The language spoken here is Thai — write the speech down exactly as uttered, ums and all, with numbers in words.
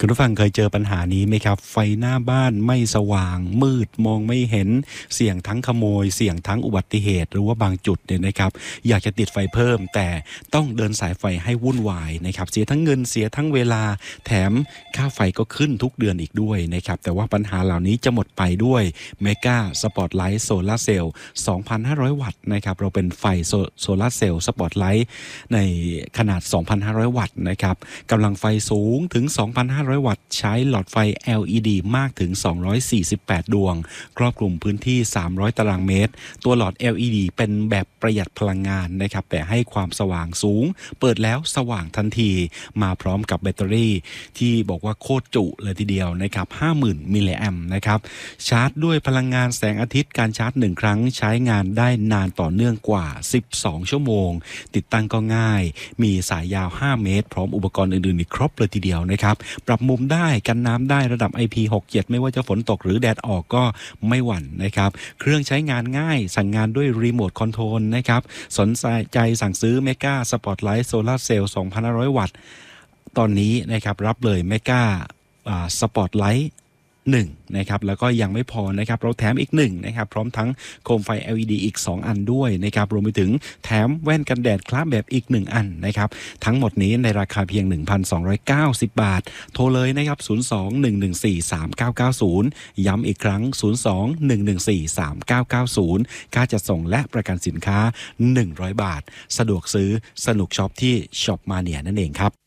คุณผู้ฟังเคยเจอปัญหานี้ไหมครับไฟหน้าบ้านไม่สว่างมืดมองไม่เห็นเสี่ยงทั้งขโมยเสี่ยงทั้งอุบัติเหตุหรือว่าบางจุดเนี่ยนะครับอยากจะติดไฟเพิ่มแต่ต้องเดินสายไฟให้วุ่นวายนะครับเสียทั้งเงินเสียทั้งเวลาแถมค่าไฟก็ขึ้นทุกเดือนอีกด้วยนะครับแต่ว่าปัญหาเหล่านี้จะหมดไปด้วย Mega Spotlight Solar Cell สองพันห้าร้อย วัตต์นะครับเราเป็นไฟโซลาร์เซลล์สปอตไลท์ในขนาด สองพันห้าร้อย วัตต์นะครับกำลังไฟสูงถึง สองพันห้าร้อย วัตต์ใช้หลอดไฟ แอล อี ดี มากถึงสองร้อยสี่สิบแปดดวงครอบคลุมพื้นที่สามร้อยตารางเมตรตัวหลอด แอล อี ดี เป็นแบบประหยัดพลังงานนะครับแต่ให้ความสว่างสูงเปิดแล้วสว่างทันทีมาพร้อมกับแบตเตอรี่ที่บอกว่าโคตรจุเลยทีเดียวนะครับ ห้าหมื่น มิลลิแอมป์นะครับชาร์จด้วยพลังงานแสงอาทิตย์การชาร์จหนึ่งครั้งใช้งานได้นานต่อเนื่องกว่าสิบสองชั่วโมงติดตั้งก็ง่ายมีสายยาวห้าเมตรพร้อมอุปกรณ์อื่นๆอีกครบเลยทีเดียวนะครับปรับมุมได้กันน้ำได้ระดับ ไอ พี หกสิบเจ็ด ไม่ว่าจะฝนตกหรือแดดออกก็ไม่หวั่นนะครับเครื่องใช้งานง่ายสั่งงานด้วยรีโมทคอนโทรลนะครับสนใจสั่งซื้อ Mega Spotlight Solar Cell สองพันห้าร้อย วัตต์ตอนนี้นะครับรับเลย Mega Spotlightหนึ่งนะครับแล้วก็ยังไม่พอนะครับเราแถมอีกหนึ่งนะครับพร้อมทั้งโคมไฟ แอล อี ดี อีกสองอันด้วยนะครับรวมไปถึงแถมแว่นกันแดดคล้าแบบอีกหนึ่งอันนะครับทั้งหมดนี้ในราคาเพียง หนึ่งพันสองร้อยเก้าสิบ บาทโทรเลยนะครับศูนย์ สอง หนึ่ง หนึ่ง สี่ สาม เก้า เก้า ศูนย์ย้ำอีกครั้งศูนย์ สอง หนึ่ง หนึ่ง สี่ สาม เก้า เก้า ศูนย์ค่าจัดส่งและประกันสินค้าหนึ่งร้อยบาทสะดวกซื้อสนุกช็อปที่ Shopmania นั่นเองครับ